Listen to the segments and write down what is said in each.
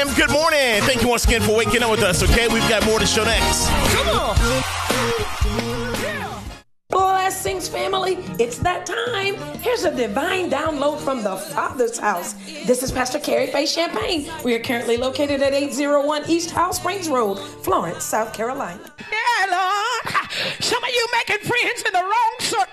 FM, good morning. Thank you once again for waking up with us, okay? We've got more to show next. Come on. Blessings, family. It's that time. Here's a divine download from the Father's house. This is Pastor Carrie Faye Champagne. We are currently located at 801 East House Springs Road, Florence, South Carolina. Yeah, Lord. Some of you making friends in the wrong circle.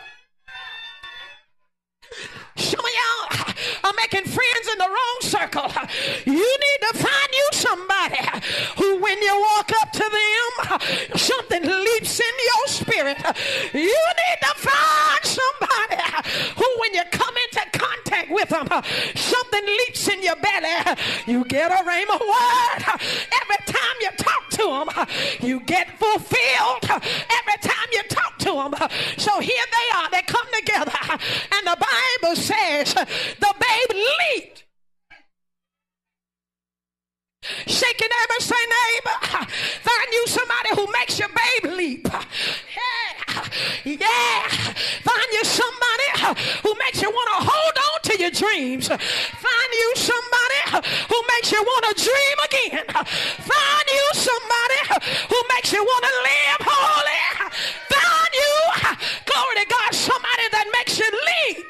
Some of y'all are making friends in the wrong circle. You need to find you somebody who, when you walk up to them, something leaps in your spirit. You need to find somebody who, when you come into contact with them, something leaps in your belly. You get a rhema word. Every time you talk to them, you get fulfilled. Every time you talk to them. So here they are. They come together. And the Bible says the babe leaped. Shake your neighbor, say neighbor, find you somebody who makes your babe leap. Yeah. Find you somebody who makes you want to hold on to your dreams. Find you somebody who makes you want to dream again. Find you somebody who makes you want to live holy. Find you, glory to God, somebody that makes you leap.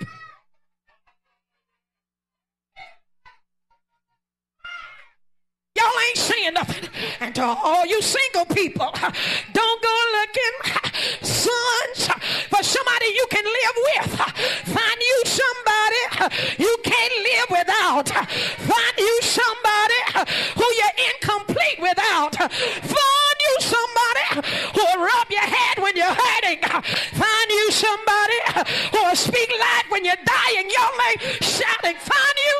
Y'all ain't saying nothing. And to all you single people, don't go looking, sons, for somebody you can live with. Find you somebody you can't live without. Find you somebody who you're incomplete without. Find you somebody who will rub your head when you're hurting. Find you somebody who will speak life when you're dying. Y'all ain't shouting. Find you.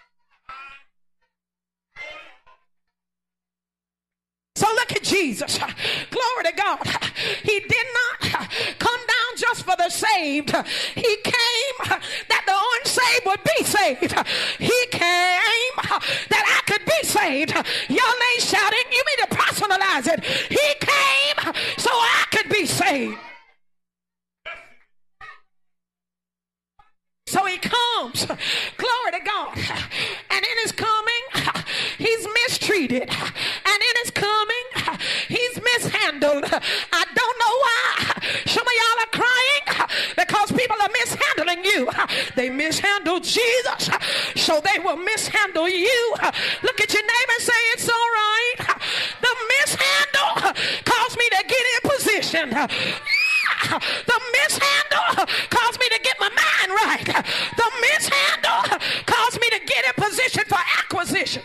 So look at Jesus. Glory to God. He did not come down just for the saved. He came that the unsaved would be saved. He came that I could be saved. Y'all ain't shouting. You need to personalize it. He came so I could be saved. So he comes, glory to God, and in his coming, he's mistreated, and in his coming, he's mishandled. I don't know why some of y'all are crying, because people are mishandling you. They mishandled Jesus, so they will mishandle you. Look at your neighbor and say, it's all right. The mishandle caused me to get in position. The mishandle caused me to get my mind right. The mishandle caused me to get in position for acquisition.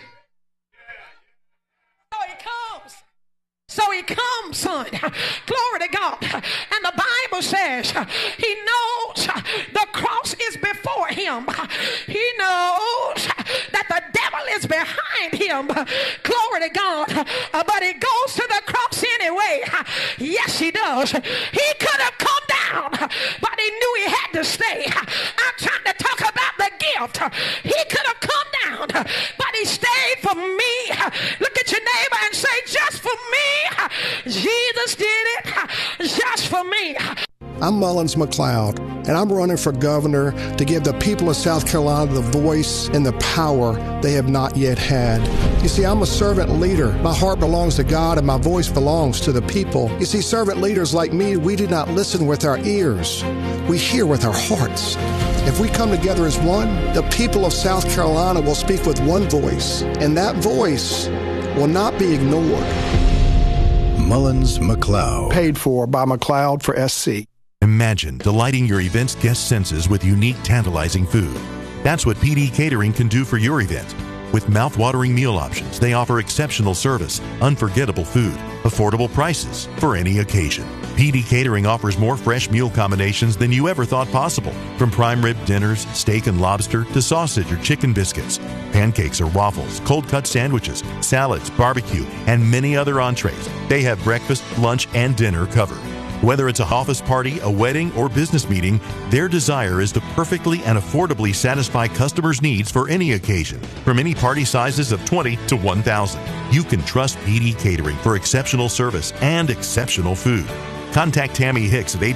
So he comes. So he comes, son. Glory to God. And the Bible says he knows the cross is before him. He knows that the devil is behind him. Glory to God. But he goes to the cross anyway. Yes, he does. He could have come down, but he knew he had to stay. I'm trying to talk about the gift. He could have come down, but he stayed for me. Look at your neighbor and say, just for me. Jesus did it just for me. I'm Mullins McLeod, and I'm running for governor to give the people of South Carolina the voice and the power they have not yet had. You see, I'm a servant leader. My heart belongs to God, and my voice belongs to the people. You see, servant leaders like me, we do not listen with our ears. We hear with our hearts. If we come together as one, the people of South Carolina will speak with one voice, and that voice will not be ignored. Mullins McLeod. Paid for by McLeod for SC. Imagine delighting your event's guest senses with unique, tantalizing food. That's what PD Catering can do for your event. With mouth-watering meal options, they offer exceptional service, unforgettable food, affordable prices for any occasion. PD Catering offers more fresh meal combinations than you ever thought possible. From prime rib dinners, steak and lobster, to sausage or chicken biscuits, pancakes or waffles, cold-cut sandwiches, salads, barbecue, and many other entrees. They have breakfast, lunch, and dinner covered. Whether it's a office party, a wedding, or business meeting, their desire is to perfectly and affordably satisfy customers' needs for any occasion, from any party sizes of 20 to 1,000. You can trust PD Catering for exceptional service and exceptional food. Contact Tammy Hicks at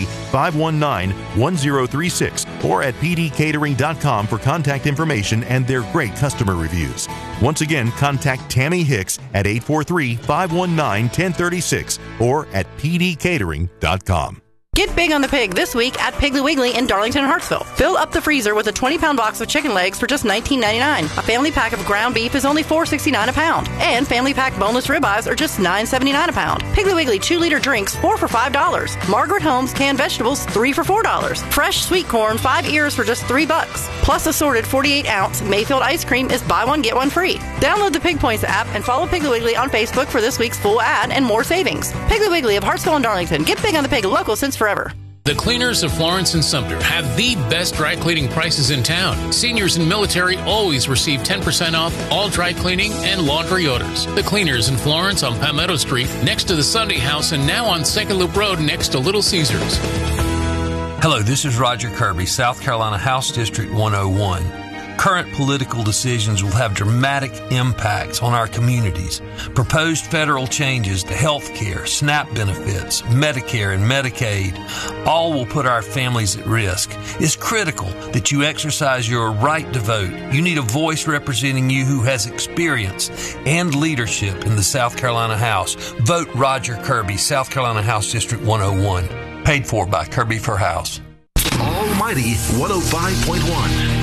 843-519-1036 or at pdcatering.com for contact information and their great customer reviews. Once again, contact Tammy Hicks at 843-519-1036 or at pdcatering.com. Get big on the pig this week at Piggly Wiggly in Darlington and Hartsville. Fill up the freezer with a 20-pound box of chicken legs for just $19.99. A family pack of ground beef is only $4.69 a pound. And family pack boneless ribeyes are just $9.79 a pound. Piggly Wiggly 2-liter drinks, 4 for $5. Margaret Holmes canned vegetables, 3 for $4. Fresh sweet corn, 5 ears for just $3. Plus assorted 48-ounce Mayfield ice cream is buy one, get one free. Download the Pig Points app and follow Piggly Wiggly on Facebook for this week's full ad and more savings. Piggly Wiggly of Hartsville and Darlington. Get big on the pig, local since forever. The Cleaners of Florence and Sumter have the best dry cleaning prices in town. Seniors and military always receive 10% off all dry cleaning and laundry orders. The Cleaners in Florence on Palmetto Street, next to the Sunday House, and now on Second Loop Road next to Little Caesars. Hello, this is Roger Kirby, South Carolina House District 101. Current political decisions will have dramatic impacts on our communities. Proposed federal changes to health care, SNAP benefits, Medicare, and Medicaid all will put our families at risk. It's critical that you exercise your right to vote. You need a voice representing you who has experience and leadership in the South Carolina House. Vote Roger Kirby, South Carolina House District 101. Paid for by Kirby for House. Almighty 105.1.